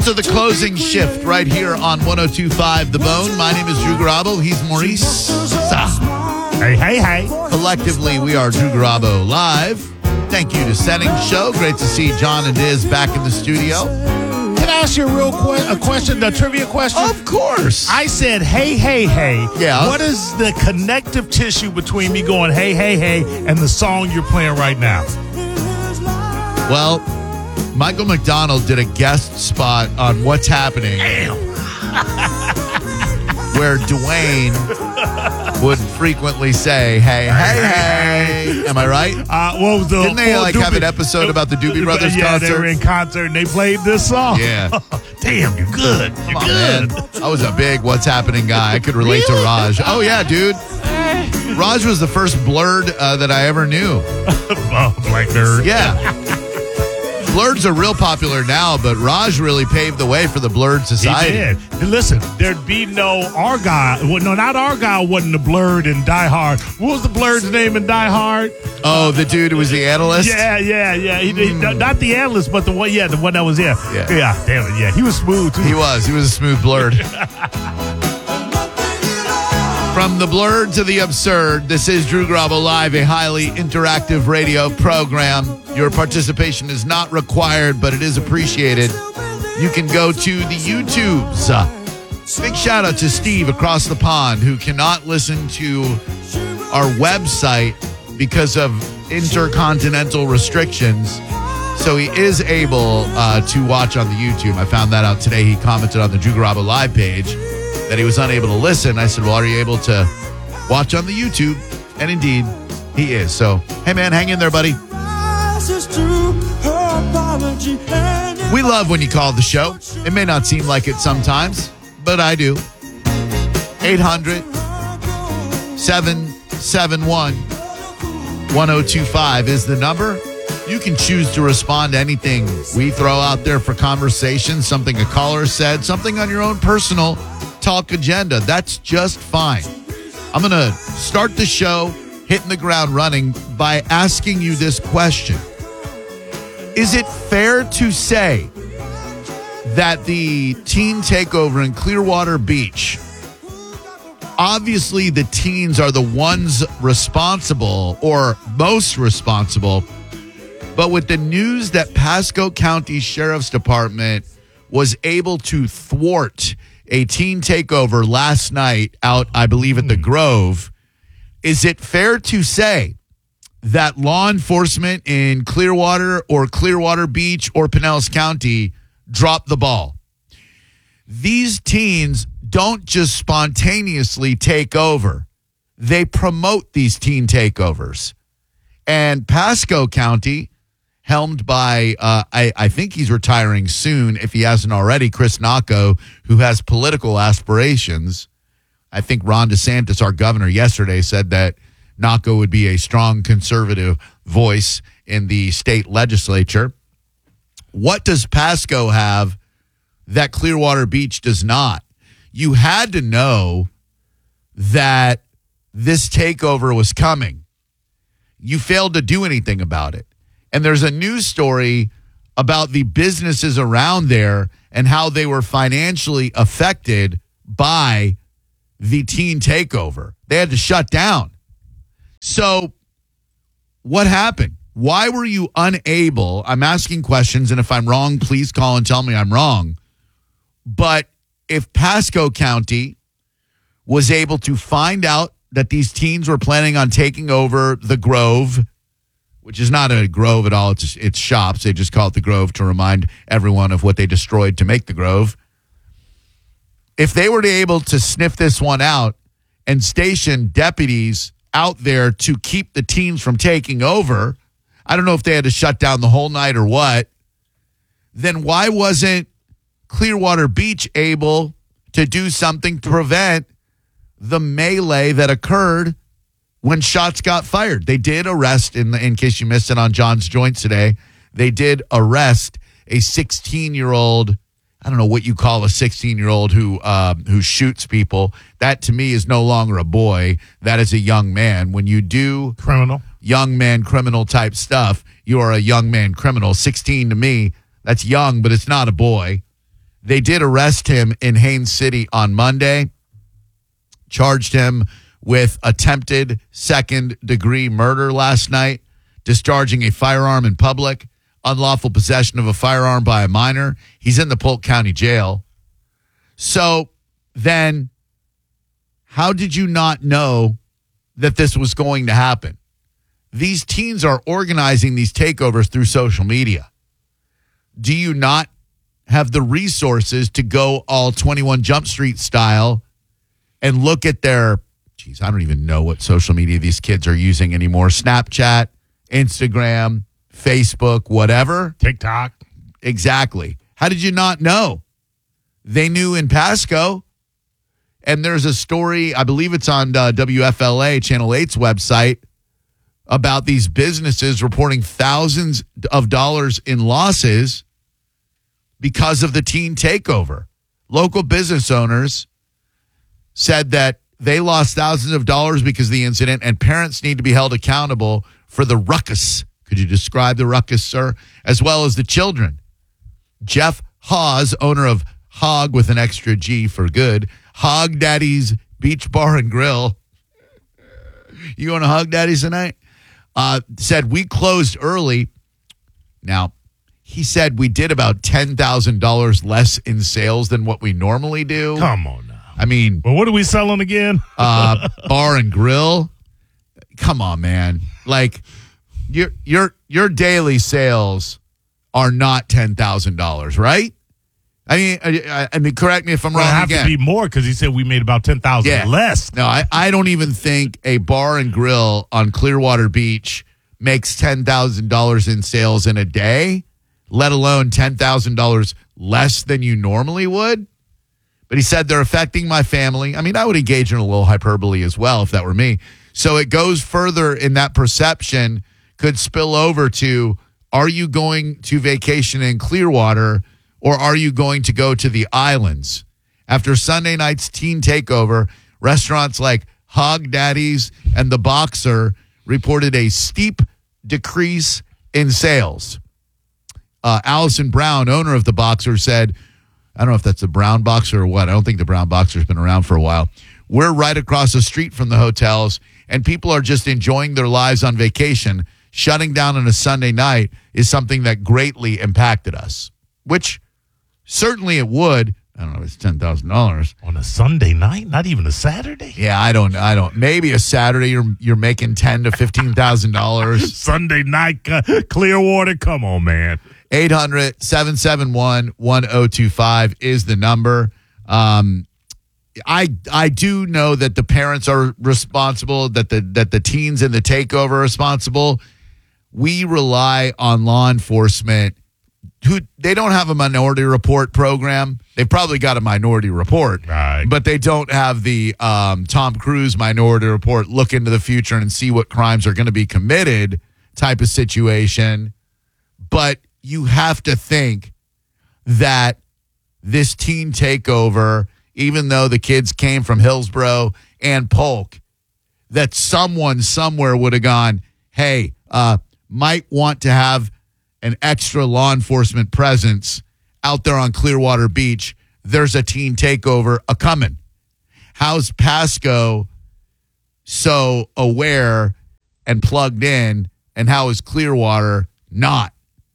to the closing shift right here on 102.5 The Bone. My name is Drew Garabo. He's Maurice. Hey. Collectively, we are Drew Garabo Live. Thank you to Settings Show. Great to see John and Diz back in the studio. Can I ask you a question, a trivia question? Of course. I said, hey. Yeah. What is the connective tissue between me going, hey, and the song you're playing right now? Well, Michael McDonald did a guest spot on What's Happening. Where Dwayne would frequently say, hey. Am I right? Didn't they have an episode about the Doobie Brothers concert? Yeah, they were in concert and they played this song. Yeah. Damn, you're good. Come on, man. I was a big What's Happening guy. I could relate to Raj. Oh, yeah, dude. Raj was the first Blurred that I ever knew. Black nerd. Yeah. Blurreds are real popular now, but Raj really paved the way for the Blurred society. He did. And listen, there'd be no Argyle. Well, no, not Argyle wasn't the Blurred in Die Hard. What was the Blurred's name in Die Hard? Oh, the dude who was the analyst? Yeah. He, not the analyst, but the one that was there. Yeah, damn it, yeah. He was smooth, too. He was a smooth Blurred. From the Blurred to the absurd, this is Drew Garabo Live, a highly interactive radio program. Your participation is not required, but it is appreciated. You can go to the YouTubes. Big shout out to Steve across the pond, who cannot listen to our website because of intercontinental restrictions. So he is able to watch on the YouTube. I found that out today. He commented on the Drew Garabo Live page that he was unable to listen. I said, well, are you able to watch on the YouTube? And indeed, he is. So, hey, man, hang in there, buddy. We love when you call the show. It may not seem like it sometimes, but I do. 800-771-1025 is the number. You can choose to respond to anything we throw out there for conversation, something a caller said, something on your own personal talk agenda. That's just fine. I'm going to start the show hitting the ground running by asking you this question. Is it fair to say that the teen takeover in Clearwater Beach, obviously the teens are the ones responsible or most responsible, but with the news that Pasco County Sheriff's Department was able to thwart a teen takeover last night out, I believe, at the Grove, is it fair to say that law enforcement in Clearwater or Clearwater Beach or Pinellas County dropped the ball? These teens don't just spontaneously take over. They promote these teen takeovers. And Pasco County, helmed by, I think he's retiring soon, if he hasn't already, Chris Nocco, who has political aspirations. I think Ron DeSantis, our governor, yesterday said that Nocco would be a strong conservative voice in the state legislature. What does Pasco have that Clearwater Beach does not? You had to know that this takeover was coming. You failed to do anything about it. And there's a news story about the businesses around there and how they were financially affected by the teen takeover. They had to shut down. So what happened? Why were you unable? I'm asking questions, and if I'm wrong, please call and tell me I'm wrong. But if Pasco County was able to find out that these teens were planning on taking over the Grove, which is not a Grove at all. It's shops. They just call it the Grove to remind everyone of what they destroyed to make the Grove. If they were able to sniff this one out and station deputies out there to keep the teens from taking over, I don't know if they had to shut down the whole night or what, then why wasn't Clearwater Beach able to do something to prevent the melee that occurred when shots got fired? They did arrest, in case you missed it on John's Joints today, they did arrest a 16-year-old, I don't know what you call a 16-year-old who shoots people. That, to me, is no longer a boy. That is a young man. When you do criminal, young man criminal type stuff, you are a young man criminal. 16 to me, that's young, but it's not a boy. They did arrest him in Haines City on Monday, charged him with attempted second-degree murder last night, discharging a firearm in public, unlawful possession of a firearm by a minor. He's in the Polk County Jail. So then, how did you not know that this was going to happen? These teens are organizing these takeovers through social media. Do you not have the resources to go all 21 Jump Street style and look at their, I don't even know what social media these kids are using anymore. Snapchat, Instagram, Facebook, whatever. TikTok. Exactly. How did you not know? They knew in Pasco. And there's a story, I believe it's on WFLA, Channel 8's website, about these businesses reporting thousands of dollars in losses because of the teen takeover. Local business owners said that they lost thousands of dollars because of the incident, and parents need to be held accountable for the ruckus. Could you describe the ruckus, sir? As well as the children. Jeff Hawes, owner of Hog with an extra G for good, Hog Daddy's Beach Bar and Grill. You going to Hog Daddy's tonight? Said we closed early. Now, he said we did about $10,000 less in sales than what we normally do. Come on now. I mean, but what are we selling again? Bar and Grill. Come on, man. Like your daily sales are not $10,000, right? I mean, correct me if I'm wrong. It have to be more because he said we made about $10,000 less. No, I don't even think a bar and grill on Clearwater Beach makes $10,000 in sales in a day, let alone $10,000 less than you normally would. But he said they're affecting my family. I mean, I would engage in a little hyperbole as well if that were me. So it goes further in that perception could spill over to, are you going to vacation in Clearwater or are you going to go to the islands? After Sunday night's teen takeover, restaurants like Hog Daddy's and The Boxer reported a steep decrease in sales. Allison Brown, owner of The Boxer, said, I don't know if that's the Brown Boxer or what. I don't think the Brown Boxer's been around for a while. We're right across the street from the hotels, and people are just enjoying their lives on vacation. Shutting down on a Sunday night is something that greatly impacted us, which certainly it would. I don't know if it's $10,000 on a Sunday night, not even a Saturday. Yeah, I don't. Maybe a Saturday you're making $10,000 to $15,000. Sunday night, Clearwater. Come on, man. 800-771-1025 is the number. I do know that the parents are responsible, that the teens in the takeover are responsible. We rely on law enforcement who they don't have a minority report program. They probably got a minority report, right, but they don't have the Tom Cruise minority report, look into the future and see what crimes are going to be committed type of situation. But you have to think that this teen takeover, even though the kids came from Hillsborough and Polk, that someone somewhere would have gone, hey, might want to have an extra law enforcement presence out there on Clearwater Beach. There's a teen takeover a-coming. How's Pasco so aware and plugged in, and how is Clearwater not?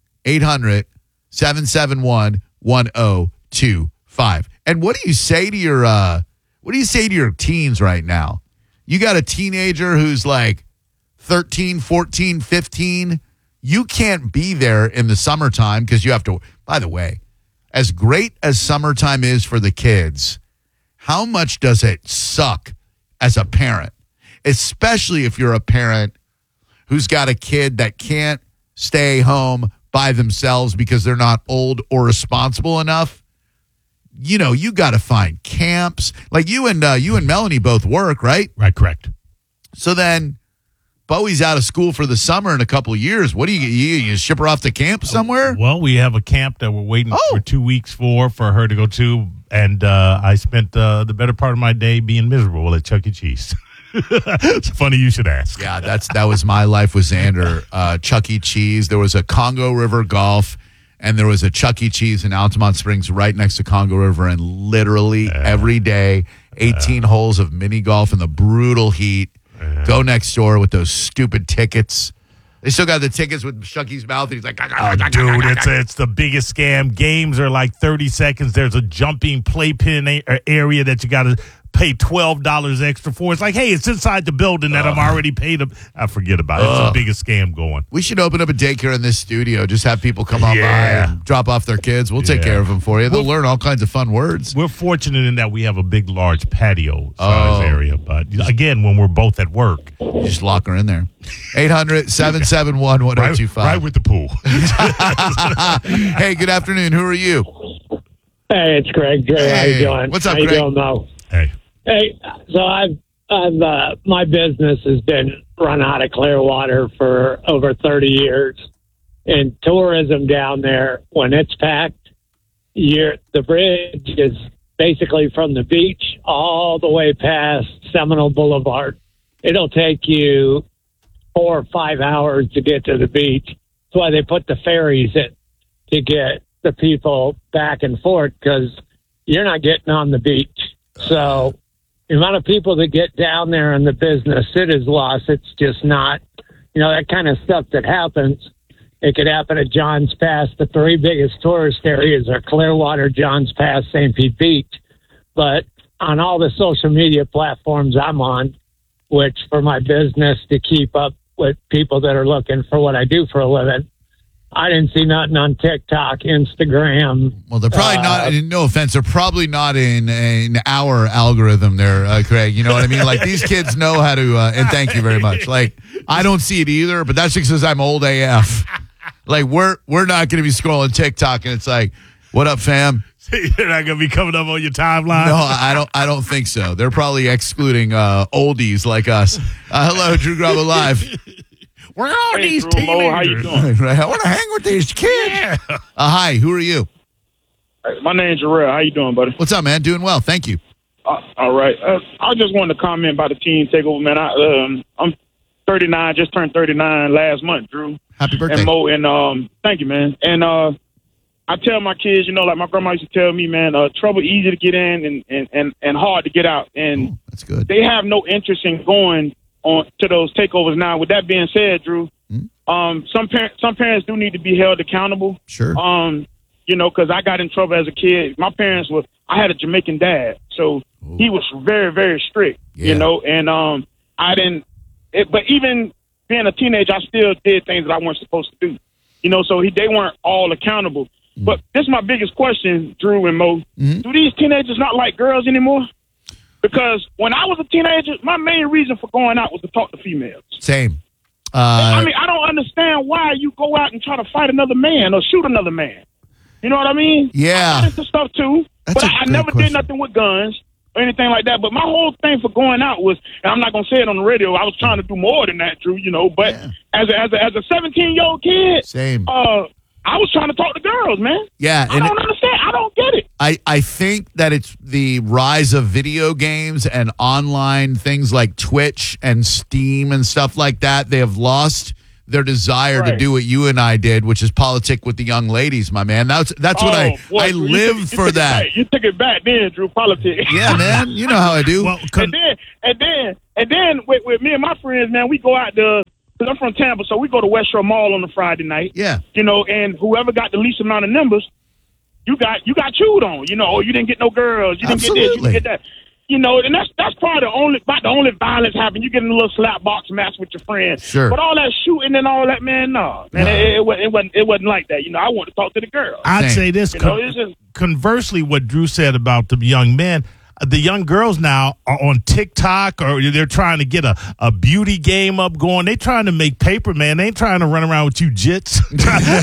800-771-1025. And what do you say to your teens right now? You got a teenager who's like 13, 14, 15. You can't be there in the summertime because you have to. By the way, as great as summertime is for the kids, how much does it suck as a parent? Especially if you're a parent who's got a kid that can't stay home by themselves because they're not old or responsible enough. You know, you got to find camps. Like you and Melanie both work, right? Right, correct. So then Bowie's out of school for the summer in a couple of years. What do you ship her off to camp somewhere? Well, we have a camp that we're waiting for 2 weeks for her to go to, and I spent the better part of my day being miserable at Chuck E. Cheese. It's funny you should ask. Yeah, that was my life with Xander. Chuck E. Cheese. There was a Congo River Golf, and there was a Chuck E. Cheese in Altamont Springs right next to Congo River, and literally every day, 18 holes of mini golf in the brutal heat. Go next door with those stupid tickets. They still got the tickets with Chuck E.'s mouth, and he's like, dude, it's the biggest scam. Games are like 30 seconds. There's a jumping playpen area that you got to pay $12 extra for. It's like, hey, it's inside the building that I'm already paid. I forget about it. It's the biggest scam going. We should open up a daycare in this studio. Just have people come on by and drop off their kids. We'll take care of them for you. They'll learn all kinds of fun words. We're fortunate in that we have a big, large patio size area. But again, when we're both at work, you just lock her in there. 800-771-1025. Right with the pool. Hey, good afternoon. Who are you? Hey, it's Greg. How you doing? What's up, Greg? Greg? How you doing, Mo? Hey. Hey, so I've my business has been run out of Clearwater for over 30 years, and tourism down there, when it's packed, the bridge is basically from the beach all the way past Seminole Boulevard. It'll take you 4 or 5 hours to get to the beach. That's why they put the ferries in to get the people back and forth, because you're not getting on the beach. So the amount of people that get down there in the business, it is lost. It's just not, that kind of stuff that happens. It could happen at Johns Pass. The 3 biggest tourist areas are Clearwater, Johns Pass, St. Pete Beach. But on all the social media platforms I'm on, which for my business to keep up with people that are looking for what I do for a living, I didn't see nothing on TikTok, Instagram. Well, they're probably not, no offense, they're probably not in our algorithm there, Craig. You know what I mean? Like, these kids know how to, and thank you very much. Like, I don't see it either, but that's because I'm old AF. Like, we're not going to be scrolling TikTok, and it's like, what up, fam? They're not going to be coming up on your timeline? No, I don't think so. They're probably excluding oldies like us. Hello, Drew Grabo Live. Where are all these Drew, Mo, how you teenagers? doing? I want to hang with these kids. Yeah. Hi, who are you? My name's Jarrell. How you doing, buddy? What's up, man? Doing well, thank you. All right. I just wanted to comment about the team takeover, man. I'm 39, just turned 39 last month, Drew. Happy birthday. And Mo, and thank you, man. And I tell my kids, like my grandma used to tell me, man, trouble easy to get in and hard to get out. And that's good. They have no interest in going on to those takeovers now. With that being said, Drew, some parents do need to be held accountable. Sure. Because I got in trouble as a kid. My parents I had a Jamaican dad, so he was very, very strict. Yeah. And I didn't. But even being a teenager, I still did things that I wasn't supposed to do. So they weren't all accountable. But this is my biggest question, Drew and Mo. Do these teenagers not like girls anymore? Because when I was a teenager, my main reason for going out was to talk to females. Same. I don't understand why you go out and try to fight another man or shoot another man. You know what I mean? Yeah. I got into stuff too, That's but a I great never question. did nothing with guns or anything like that. But my whole thing for going out was, and I'm not gonna say it on the radio, I was trying to do more than that, Drew. But as a 17-year-old kid, Same. I was trying to talk to girls, man. Yeah, I don't understand. I don't get it. I think that it's the rise of video games and online things like Twitch and Steam and stuff like that. They have lost their desire to do what you and I did, which is politic with the young ladies, my man. That's what I Drew, live for that. You took it back then, Drew. Politics. Yeah, man. You know how I do. Well, and then with me and my friends, man, we go out to. Cause I'm from Tampa, so we go to West Shore Mall on a Friday night. Yeah. And whoever got the least amount of numbers, you got chewed on. Or you didn't get no girls, you didn't get this, you didn't get that. And that's probably the only violence happened. You get in a little slap box match with your friends. Sure. But all that shooting and all that, man, no. Man, it wasn't like that. I want to talk to the girls. I'd say this. Conversely, what Drew said about the young men, the young girls now are on TikTok, or they're trying to get a beauty game up going. They trying to make paper, man. They ain't trying to run around with you jits. These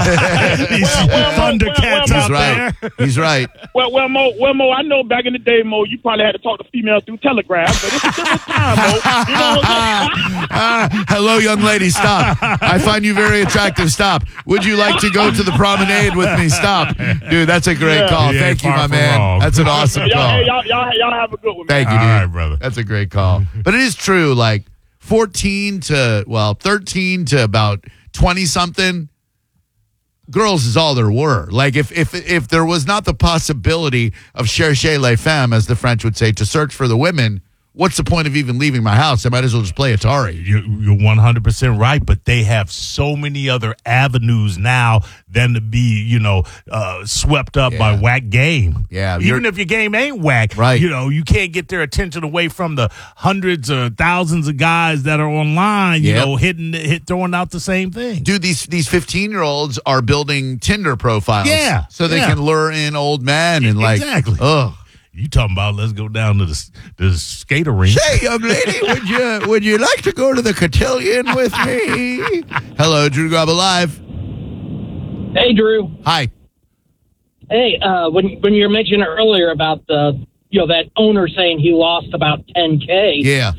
Thundercats out there. He's right. Well, Mo, I know back in the day, Mo, you probably had to talk to females through telegraph, but it's a different time, Mo. You know what I'm saying? Hello, young lady. Stop. I find you very attractive. Stop. Would you like to go to the promenade with me? Stop. Dude, that's a great call. Yeah, Thank you, far my from man. wrong. That's an awesome call. Y'all have a good one, man. Thank you, dude. All right, brother. That's a great call. But it is true, like 13 to about 20-something, girls is all there were. Like if there was not the possibility of chercher les femmes, as the French would say, to search for the women, what's the point of even leaving my house? I might as well just play Atari. You're 100% right, but they have so many other avenues now than to be, swept up by whack game. Yeah, even if your game ain't whack, right? You can't get their attention away from the hundreds or thousands of guys that are online, throwing out the same thing. Dude, these 15-year-olds are building Tinder profiles, so they can lure in old men and exactly. Ugh. You talking about let's go down to the skater rink. Say, young lady, would you like to go to the cotillion with me? Hello, Drew Garabo Live. Hey, Drew. Hi. Hey, when you were mentioning earlier about that owner saying he lost about $10K. Yeah.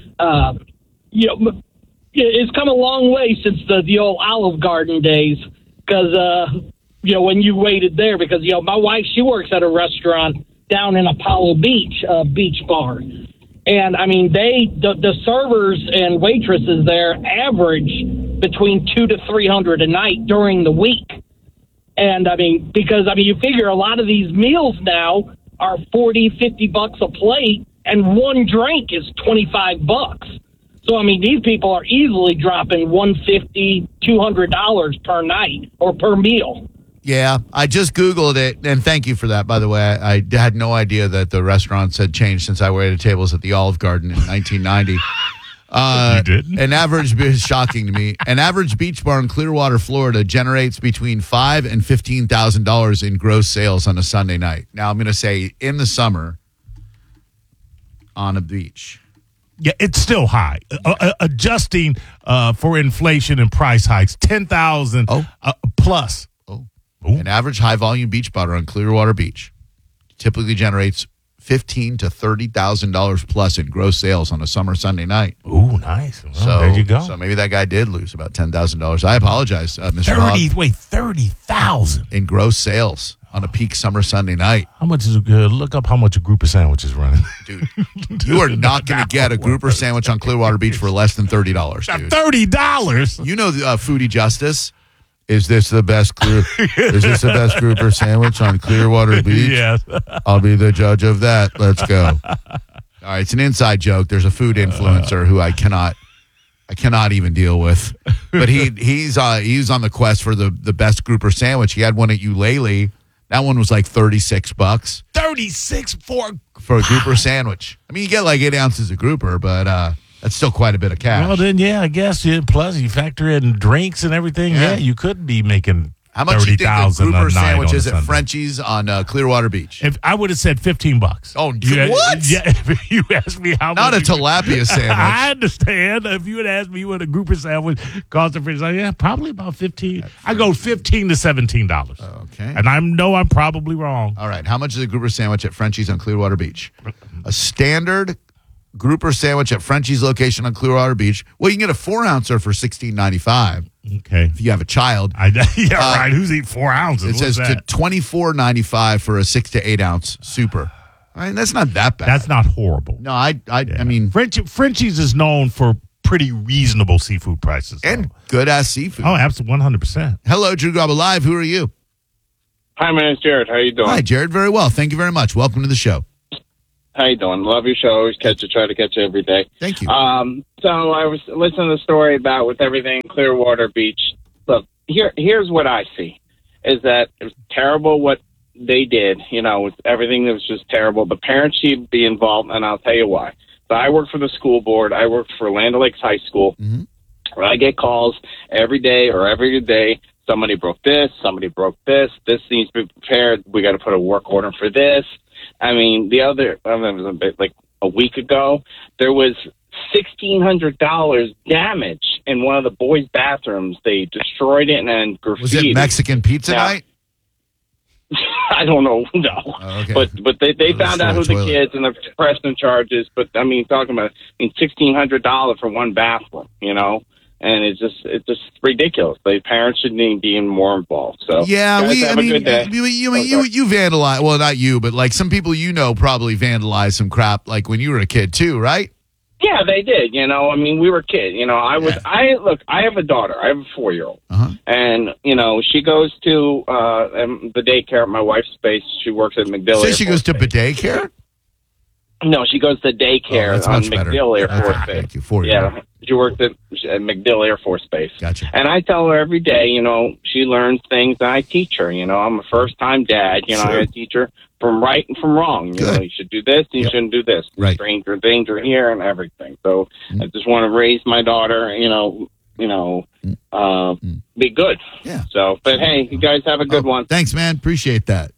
It's come a long way since the old Olive Garden days because when you waited there because my wife, she works at a restaurant down in Apollo Beach, beach bar. And, I mean, the servers and waitresses there average between $200 to $300 a night during the week. And, you figure a lot of these meals now are $40-$50 a plate, and one drink is $25. So, these people are easily dropping $150, $200 per night or per meal. Yeah, I just Googled it, and thank you for that, by the way. I had no idea that the restaurants had changed since I waited tables at the Olive Garden in 1990. You didn't? An average, shocking to me, an average beach bar in Clearwater, Florida generates between $5,000 and $15,000 in gross sales on a Sunday night. Now, I'm going to say in the summer on a beach. Yeah, it's still high. Adjusting for inflation and price hikes, $10,000 plus. Ooh. An average high-volume beach bar on Clearwater Beach typically generates $15,000 to $30,000 plus in gross sales on a summer Sunday night. Ooh, nice. Well, there you go. So maybe that guy did lose about $10,000. I apologize, Mr. Hogg. $30,000 in gross sales on a peak summer Sunday night. How much is look up how much a grouper sandwich is running. Dude, you are not going to get a grouper sandwich on Clearwater Beach for less than $30, dude. $30? You know Foodie Justice. Is this the best grouper sandwich on Clearwater Beach? Yes. I'll be the judge of that. Let's go. All right, it's an inside joke. There's a food influencer who I cannot even deal with. But he's on the quest for the best grouper sandwich. He had one at Eulalie. That one was like $36. $36 for a grouper sandwich. You get like 8 ounces of grouper, but that's still quite a bit of cash. Well, then, yeah, I guess. Plus, you factor in drinks and everything. Yeah, you could be making how much do you think a grouper sandwich is at Frenchie's on Clearwater Beach? If I would have said $15. Oh, what? Yeah, if you asked me how not much. Not a tilapia sandwich. I understand. If you had asked me what a grouper sandwich cost at Frenchie's, probably about $15. I go $15 to $17. Okay. And I'm probably wrong. All right. How much is a grouper sandwich at Frenchie's on Clearwater Beach? A standard grouper sandwich at Frenchie's location on Clearwater Beach. Well, you can get a 4-ouncer for $16.95. Okay. If you have a child. Right. Who's eating 4 ounces? It says to $24.95 for a 6 to 8 ounce super. That's not that bad. That's not horrible. No, I mean, Frenchie's is known for pretty reasonable seafood prices. And good-ass seafood. Oh, absolutely, 100%. Hello, Drew Garabo Live. Who are you? Hi, my name's Jared. How you doing? Hi, Jared. Very well. Thank you very much. Welcome to the show. How you doing? Love your show. Always try to catch you every day. Thank you. So I was listening to the story about with everything Clearwater Beach. Look, here's what I see is that it was terrible what they did. With everything that was just terrible. The parents should be involved, and I'll tell you why. So I work for the school board. I work for Land O'Lakes High School. Mm-hmm. Where I get calls every day or every day. Somebody broke this. Somebody broke this. This needs to be prepared. We got to put a work order for this. It was like a week ago, there was $1,600 damage in one of the boys' bathrooms. They destroyed it and then graffiti. Was it Mexican pizza night? I don't know, no. Oh, okay. But they found out who the kids and they're pressing charges. But talking about $1,600 for one bathroom, And it's just ridiculous. The parents should be even more involved. So yeah, guys, have a good day. You vandalize. Well, not you, but like some people probably vandalized some crap like when you were a kid too, right? Yeah, they did. You know, I mean, we were kids. You know, I have a daughter. I have a 4-year-old. And, you know, she goes to the daycare at my wife's space. She works at MacDill. Say she goes to bidet care? No, she goes to daycare that's on much better. MacDill Air That's Force right. Base. Thank you. 4-year-old. Yeah, she works at MacDill Air Force Base. Gotcha. And I tell her every day, you know, she learns things, and I teach her. You know, I'm a first-time dad. You know, Sure. I teach her from right and from wrong. You know, you should do this, and you shouldn't do this. Right. Danger here, and everything. So I just want to raise my daughter. Be good. Yeah. So, but hey, you guys have a good one. Thanks, man. Appreciate that.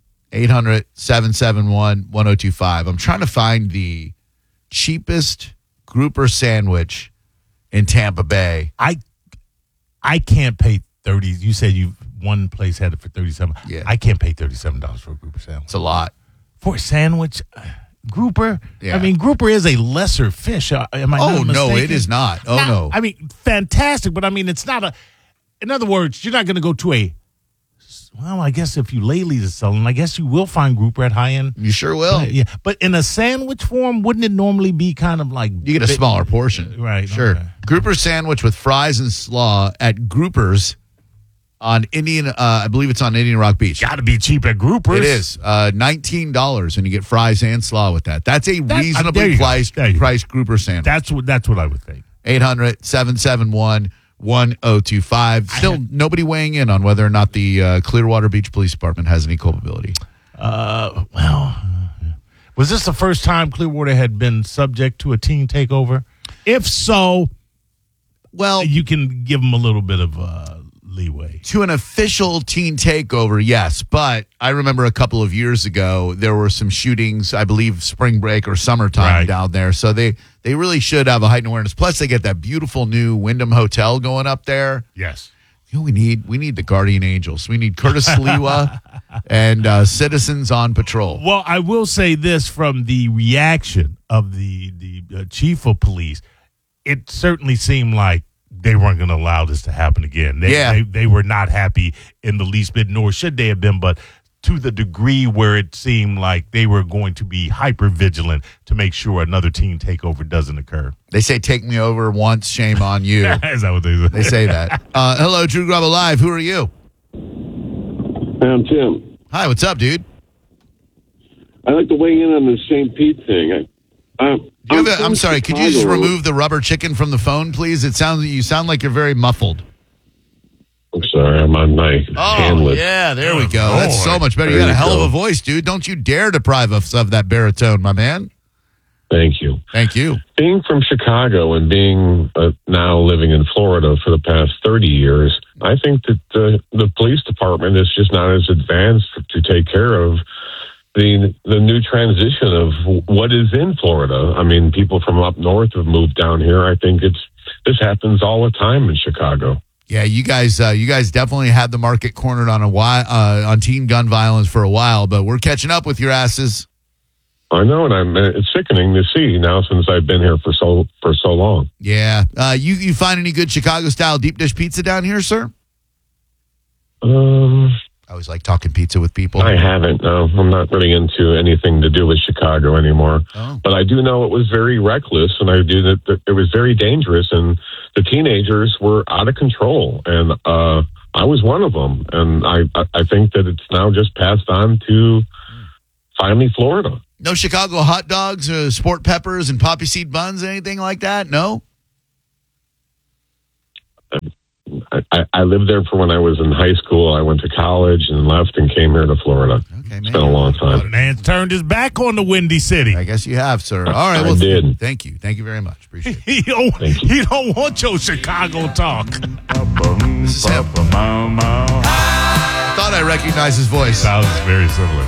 800-771-1025. I'm trying to find the cheapest grouper sandwich in Tampa Bay. I can't pay 30. You said one place had it for 37. Yeah. I can't pay $37 for a grouper sandwich. It's a lot. For a sandwich, grouper. Yeah. I mean, grouper is a lesser fish. Am I not Oh, no, mistaken? it is not. Oh, no. I mean, fantastic, but I mean, it's not a. In other words, you're not going to go to a. Well, I guess if you Laylee's is selling, I guess you will find grouper at high end. You sure will. Yeah, but in a sandwich form, wouldn't it normally be kind of like You get a smaller portion. Right, Sure. okay. Grouper sandwich with fries and slaw at Groupers on I believe it's on Indian Rock Beach. Got to be cheap at groupers. It is $19 and you get fries and slaw with that. That's a there reasonably you go. priced There you go. grouper sandwich. That's what I would think. 800-771-1025. Still nobody weighing in on whether or not the Clearwater Beach Police Department has any culpability. Was this the first time Clearwater had been subject to a teen takeover? If so, Well, you can give them a little bit of leeway. to an official teen takeover, yes. But I remember a couple of years ago, there were some shootings, I believe spring break or summertime Right. down there. So they really should have a heightened awareness. Plus, they get that beautiful new Wyndham Hotel going up there. Yes. You know, we need the Guardian Angels. We need Curtis Sliwa and citizens on patrol. Well, I will say this from the reaction of the chief of police, it certainly seemed like they weren't going to allow this to happen again. They were not happy in the least bit, nor should they have been, but to the degree where it seemed like they were going to be hyper vigilant to make sure another teen takeover doesn't occur. They say, take me over once, shame on you. Is that what they say? They say that. Hello, Drew Grubba Live. Who are you? I'm Tim. Hi, what's up, dude? I'd like to weigh in on the St. Pete thing. I'm sorry, could you just remove the rubber chicken from the phone, please? You sound like you're very muffled. I'm sorry, I'm on my handlet. Yeah, there we go. That's Lord. so much better. You There got a you hell of go. a voice, dude. Don't you dare deprive us of that baritone, my man. Thank you. Thank you. Being from Chicago and being now living in Florida for the past 30 years, I think that the police department is just not as advanced to take care of the new transition of what is in Florida. I mean, people from up north have moved down here. I think this happens all the time in Chicago. Yeah, you guys definitely had the market cornered on teen gun violence for a while, but we're catching up with your asses. I know, and it's sickening to see now since I've been here for so long. Yeah. You find any good Chicago-style deep dish pizza down here, sir? I always like talking pizza with people. I haven't. No, I'm not really into anything to do with Chicago anymore. Oh. But I do know it was very reckless, and I do that it was very dangerous, and the teenagers were out of control, and I was one of them. And I think that it's now just passed on to finally Florida. No Chicago hot dogs, sport peppers, and poppy seed buns, anything like that? No? I lived there for when I was in high school. I went to college and left and came here to Florida. Okay, It's been a long time. Man's turned his back on the Windy City. I guess you have, sir. All right. I Well, did. Thank you. Thank you very much. Appreciate it. Thank you. He don't want your Chicago talk. This is him. Thought I recognized his voice. Sounds very similar.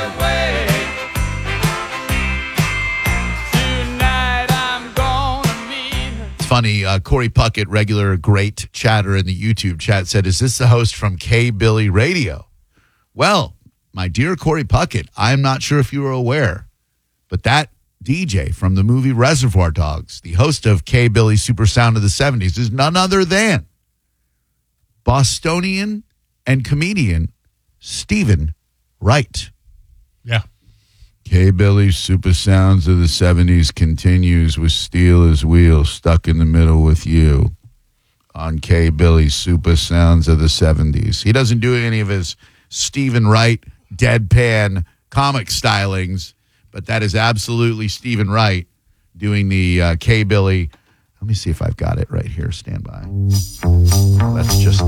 It's funny. Corey Puckett, regular great chatter in the YouTube chat, said, "Is this the host from K Billy Radio?" Well, my dear Corey Puckett, I'm not sure if you were aware, but that DJ from the movie Reservoir Dogs, the host of K Billy Super Sound of the 70s, is none other than Bostonian and comedian Stephen Wright. Yeah. K-Billy Super Sounds of the 70s continues with Steel as Wheel, stuck in the middle with you on K-Billy Super Sounds of the 70s. He doesn't do any of his Stephen Wright deadpan comic stylings, but that is absolutely Stephen Wright doing the K-Billy. Let me see if I've got it right here. Stand by. That's just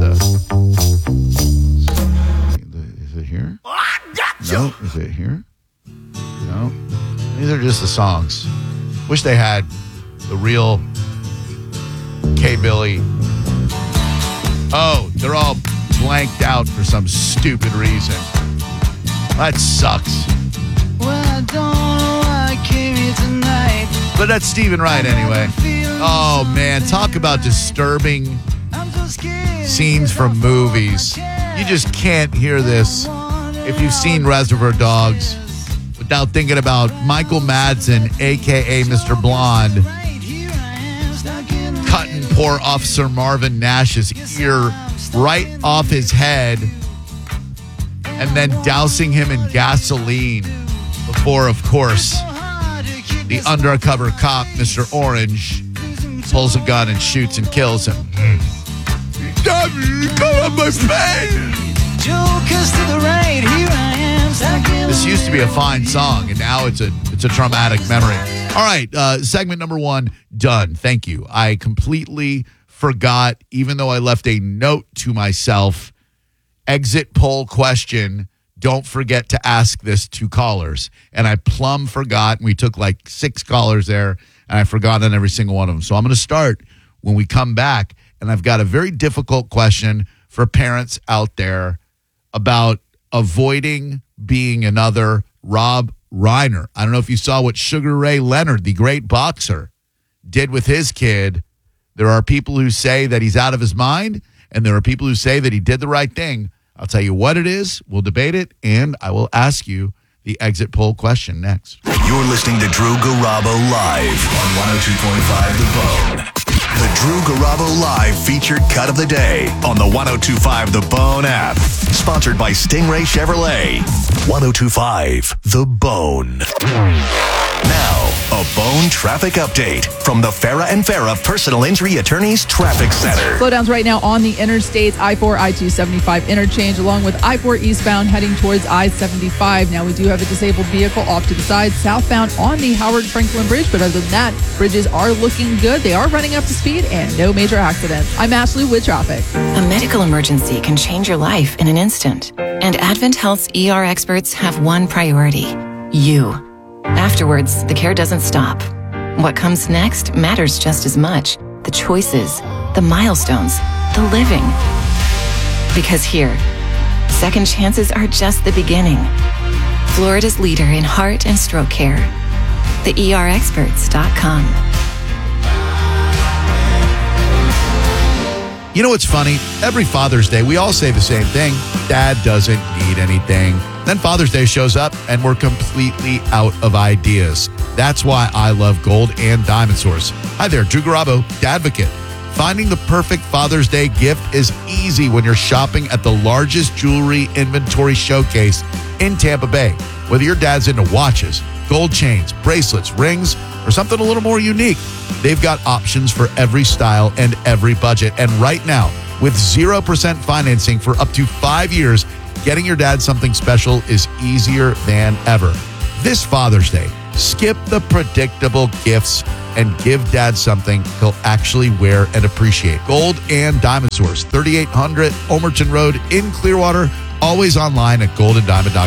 is it here? No. Is it here? No. These are just the songs. Wish they had the real K-Billy. Oh, they're all blanked out for some stupid reason. That sucks. Well, I don't know why I came here tonight. But that's Stephen Wright anyway. Oh, man. Talk about disturbing scenes from movies. You just can't hear this if you've seen Reservoir Dogs without thinking about Michael Madsen, a.k.a. Mr. Blonde, cutting poor Officer Marvin Nash's ear right off his head and then dousing him in gasoline before, of course, the undercover cop, Mr. Orange, pulls a gun and shoots and kills him. Stop me! Come on my face! Jokers to the right, here I am. This used to be a fine song, and now it's a traumatic memory. All right, segment number 1 done. Thank you. I completely forgot, even though I left a note to myself. Exit poll question. Don't forget to ask this to callers. And I plumb forgot, and we took like 6 callers there, and I forgot on every single one of them. So I'm going to start when we come back, and I've got a very difficult question for parents out there about avoiding being another Rob Reiner. I don't know if you saw what Sugar Ray Leonard, the great boxer, did with his kid. There are people who say that he's out of his mind, and there are people who say that he did the right thing. I'll tell you what it is. We'll debate it, and I will ask you the exit poll question next. You're listening to Drew Garabo Live on 102.5 The Bone. The Drew Garabo Live featured cut of the day on the 102.5 The Bone app. Sponsored by Stingray Chevrolet. 102.5 The Bone. Now, a Bone traffic update from the Farah and Farah Personal Injury Attorneys Traffic Center. Slowdowns right now on the interstates, I-4, I-275 interchange, along with I-4 eastbound heading towards I-75. Now, we do have a disabled vehicle off to the side, southbound on the Howard Franklin Bridge, but other than that, bridges are looking good. They are running up to speed and no major accidents. I'm Ashley with traffic. A medical emergency can change your life in an instant. And Advent Health's ER experts have one priority: you. Afterwards, the care doesn't stop. What comes next matters just as much. The choices, the milestones, the living. Because here, second chances are just the beginning. Florida's leader in heart and stroke care. TheERexperts.com. You know what's funny? Every Father's Day, we all say the same thing. Dad doesn't need anything. Then Father's Day shows up, and we're completely out of ideas. That's why I love Gold and Diamond Source. Hi there, Drew Garabo, Dadvocate. Finding the perfect Father's Day gift is easy when you're shopping at the largest jewelry inventory showcase in Tampa Bay. Whether your dad's into watches, gold chains, bracelets, rings, or something a little more unique, they've got options for every style and every budget. And right now, with 0% financing for up to 5 years, getting your dad something special is easier than ever. This Father's Day, skip the predictable gifts and give dad something he'll actually wear and appreciate. Gold and Diamond Source, 3800 Omerton Road in Clearwater. Always online at goldanddiamond.com.